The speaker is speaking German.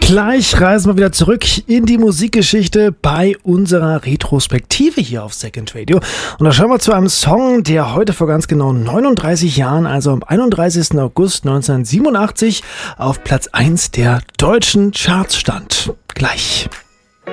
Gleich reisen wir wieder zurück in die Musikgeschichte bei unserer Retrospektive hier auf Second Radio. Und da schauen wir zu einem Song, der heute vor ganz genau 39 Jahren, also am 31. August 1987, auf Platz 1 der deutschen Charts stand. Gleich.